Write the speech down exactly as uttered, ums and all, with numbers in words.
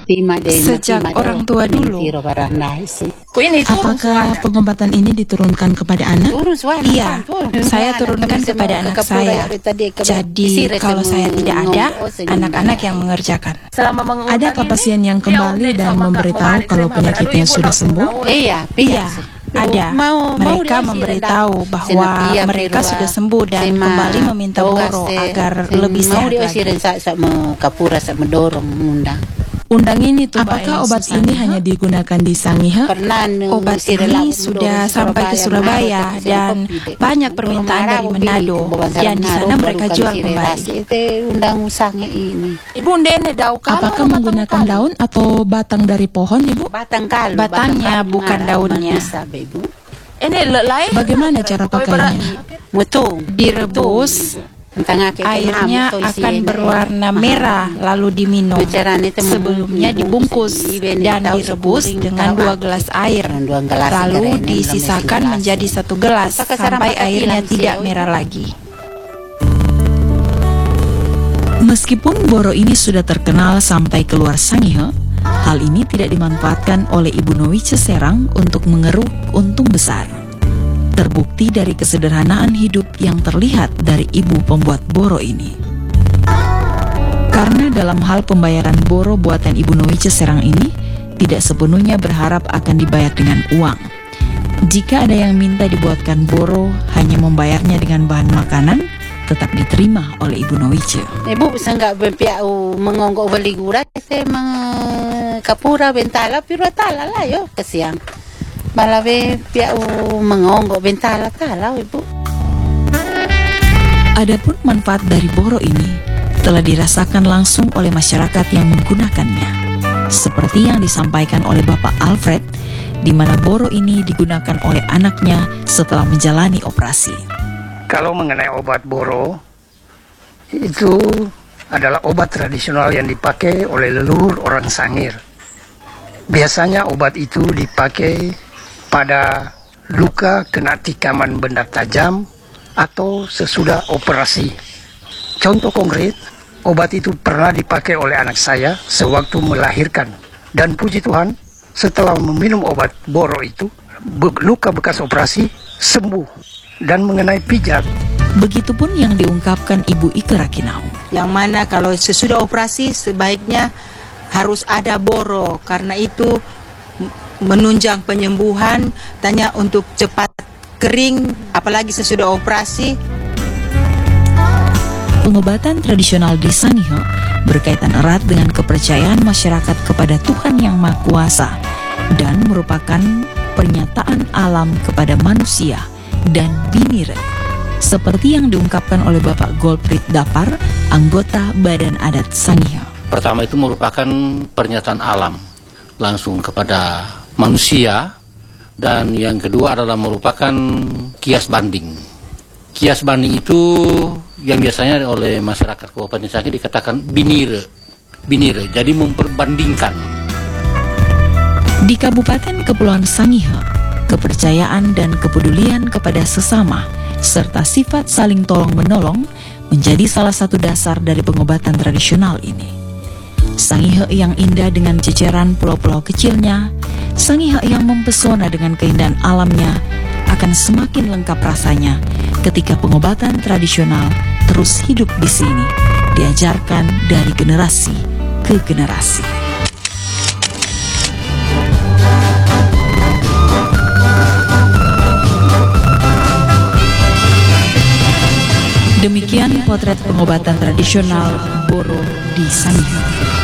Sejak orang tua dulu. Apakah pengobatan ini diturunkan kepada anak? Iya, saya turunkan kepada anak saya. Jadi kalau saya tidak ada, anak-anak yang mengerjakan. Adakah pasien yang kembali dan memberitahu kalau penyakitnya sudah sembuh? Iya, iya. Ada. Mereka memberitahu bahwa mereka sudah sembuh dan kembali meminta boro agar lebih sehat lagi. Undang ini tuh. Apakah obat ini hanya digunakan di Sangihe? Obat ini sudah sampai ke Surabaya dan banyak permintaan dari Manado, dan di sana mereka jual kembali. Ibu Ndene, apakah menggunakan daun atau batang dari pohon, Ibu? Batangnya, bukan daunnya. Bagaimana cara pakainya? Direbus. Airnya akan berwarna merah lalu diminum. Sebelumnya dibungkus dan direbus dengan dua gelas air, lalu disisakan menjadi satu gelas sampai airnya tidak merah lagi. Meskipun boro ini sudah terkenal sampai keluar Sangihe, hal ini tidak dimanfaatkan oleh Ibu Noice Serang untuk mengeruk untung besar. Terbukti dari kesederhanaan hidup yang terlihat dari ibu pembuat boro ini. Karena dalam hal pembayaran boro buatan Ibu Noice Serang ini tidak sepenuhnya berharap akan dibayar dengan uang. Jika ada yang minta dibuatkan boro hanya membayarnya dengan bahan makanan, tetap diterima oleh Ibu Noice. Ibu bisa nggak berpiau mengonggok beli gula, saya mengkapura bentala pirotala lah yo kesiang. Malah piau mengonggok bentala tala Ibu. Adapun manfaat dari boro ini telah dirasakan langsung oleh masyarakat yang menggunakannya. Seperti yang disampaikan oleh Bapak Alfred, di mana boro ini digunakan oleh anaknya setelah menjalani operasi. Kalau mengenai obat boro, itu adalah obat tradisional yang dipakai oleh leluhur orang Sangir. Biasanya obat itu dipakai pada luka kena tikaman benda tajam atau sesudah operasi. Contoh konkret, obat itu pernah dipakai oleh anak saya sewaktu melahirkan. Dan puji Tuhan, setelah meminum obat boro itu, luka bekas operasi sembuh. Dan mengenai pijat, begitupun yang diungkapkan Ibu Ike Rakinau. Yang mana kalau sesudah operasi sebaiknya harus ada boro, karena itu menunjang penyembuhan, tanya untuk cepat kering, apalagi sesudah operasi. Pengobatan tradisional di Sangihe berkaitan erat dengan kepercayaan masyarakat kepada Tuhan Yang Maha Kuasa dan merupakan pernyataan alam kepada manusia dan binire, seperti yang diungkapkan oleh Bapak Golprit Dapar, anggota Badan Adat Sangihe. Pertama itu merupakan pernyataan alam langsung kepada manusia, dan yang kedua adalah merupakan kias banding. Kias banding itu yang biasanya oleh masyarakat Kabupaten Sangihe dikatakan binire, binire, jadi memperbandingkan. Di Kabupaten Kepulauan Sangihe, kepercayaan dan kepedulian kepada sesama serta sifat saling tolong-menolong menjadi salah satu dasar dari pengobatan tradisional ini. Sangihe yang indah dengan ceceran pulau-pulau kecilnya, Sangihe yang mempesona dengan keindahan alamnya, akan semakin lengkap rasanya ketika pengobatan tradisional terus hidup di sini, diajarkan dari generasi ke generasi. Demikian potret pengobatan tradisional boro di Sangihe.